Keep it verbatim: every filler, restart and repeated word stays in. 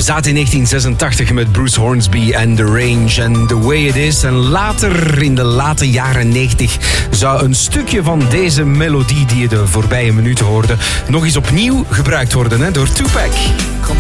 We zaten in negentien zesentachtig met Bruce Hornsby en The Range en The Way It Is. En later, in de late jaren negentig, zou een stukje van deze melodie die je de voorbije minuten hoorde nog eens opnieuw gebruikt worden hè, door Tupac. Come